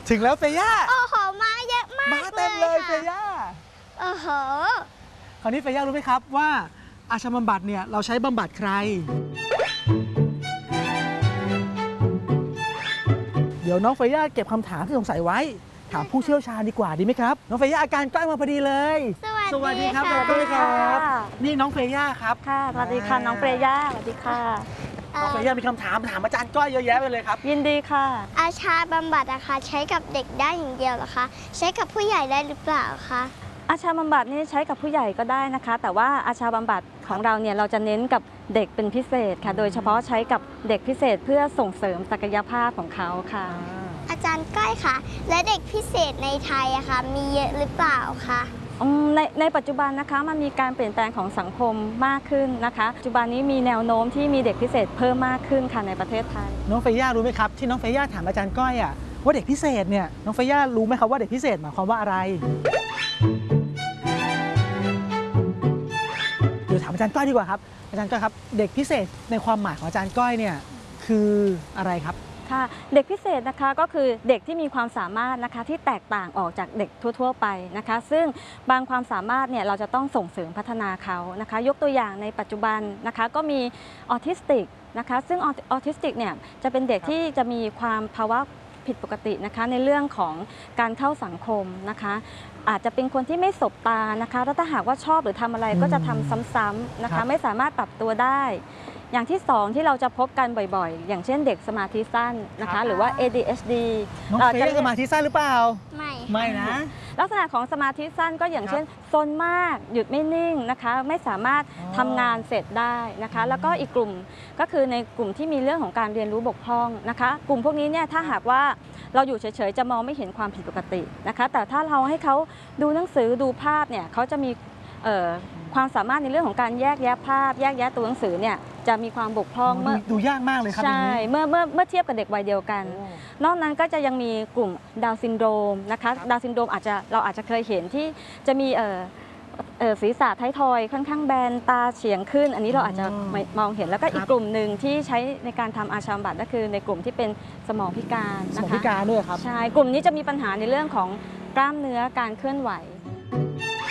ถึงแล้วเฟย่าโอ้โหมาเยอะมากมาเต็มเลยเฟย่าโอ้โหคราวนี้เฟย่ารู้ไหมครับว่าอาชญาบำบัดเนี่ยเราใช้บำบัดใครเดี๋ยวน้องเฟย่าเก็บคำถามที่สงสัยไว้ถามผู้เชี่ยวชาญดีกว่าดีไหมครับน้องเฟย่าอาการใกล้มาพอดีเลยสวัสดีครับน้องเฟย่านี่น้องเฟย่าครับค่ะสวัสดีค่ะน้องเฟย่าสวัสดีค่ะน้องเฟย่ามีคำถามอาจารย์ก้อยเยอะแยะไปเลยครับยินดีค่ะอาชาบำบัดนะคะใช้กับเด็กได้อย่างเดียวเหรอคะใช้กับผู้ใหญ่ได้หรือเปล่าคะอาชาบำบัดนี่ใช้กับผู้ใหญ่ก็ได้นะคะแต่ว่าอาชาบำบัดของเราเนี่ยเราจะเน้นกับเด็กเป็นพิเศษค่ะโดยเฉพาะใช้กับเด็กพิเศษเพื่อส่งเสริมศักยภาพของเขาค่ะอาจารย์ก้อยค่ะและเด็กพิเศษในไทยอะคะมีเยอะหรือเปล่าคะในปัจจุบันนะคะมันมีการเปลี่ยนแปลงของสังคมมากขึ้นนะคะปัจจุบันนี้มีแนวโน้มที่มีเด็กพิเศษเพิ่มมากขึ้นค่ะในประเทศไทยน้องเฟย่ารู้ไหมครับที่น้องเฟย่าถามอาจารย์ก้อยอะว่าเด็กพิเศษเนี่ยน้องเฟย่ารู้ไหมครับว่าเด็กพิเศษหมายความว่าอะไรเดี๋ยวถามอาจารย์ก้อยดีกว่าครับอาจารย์ก้อยครับเด็กพิเศษในความหมายของอาจารย์ก้อยเนี่ยคืออะไรครับค่ะเด็กพิเศษนะคะก็คือเด็กที่มีความสามารถนะคะที่แตกต่างออกจากเด็กทั่วๆไปนะคะซึ่งบางความสามารถเนี่ยเราจะต้องส่งเสริมพัฒนาเขานะคะยกตัวอย่างในปัจจุบันนะคะก็มีออทิสติกนะคะซึ่งออทิสติกเนี่ยจะเป็นเด็กที่จะมีความภาวะผิดปกตินะคะในเรื่องของการเข้าสังคมนะคะอาจจะเป็นคนที่ไม่สบตานะคะแล้วถ้าหากว่าชอบหรือทำอะไรก็จะทำซ้ำๆนะคะไม่สามารถปรับตัวได้อย่างที่2ที่เราจะพบกันบ่อยๆอย่างเช่นเด็กสมาธิสั้นนะคะหรือว่า ADHD น้องเฟย่าสมาธิสั้นหรือเปล่าไม่นะลักษณะของสมาธิสั้นก็อย่างเช่นซนมากหยุดไม่นิ่งนะคะไม่สามารถทำงานเสร็จได้นะคะแล้วก็อีกกลุ่มก็คือในกลุ่มที่มีเรื่องของการเรียนรู้บกพร่องนะคะกลุ่มพวกนี้เนี่ยถ้าหากว่าเราอยู่เฉยๆจะมองไม่เห็นความผิดปกตินะคะแต่ถ้าเราให้เขาดูหนังสือดูภาพเนี่ยเขาจะมีความสามารถในเรื่องของการแยกแยะภาพแยกแยะตัวหนังสือเนี่ยจะมีความบกพร่องเมื่อดูยากมากเลยครับใช่เมื่อเทียบกับเด็กวัยเดียวกันนอกนั้นก็จะยังมีกลุ่มดาวน์ซินโดรมนะคะดาวน์ซินโดรมเราอาจจะเคยเห็นที่จะมีศีรษะท้ายทอยค่อนข้างแบนตาเฉียงขึ้นอันนี้เราอาจจะมองเห็นแล้วก็อีกกลุ่มหนึ่งที่ใช้ในการทำอาชญาบำบัดก็คือในกลุ่มที่เป็นสมองพิการสมองพิการด้วยครับใช่กลุ่มนี้จะมีปัญหาในเรื่องของกล้ามเนื้อการเคลื่อนไหว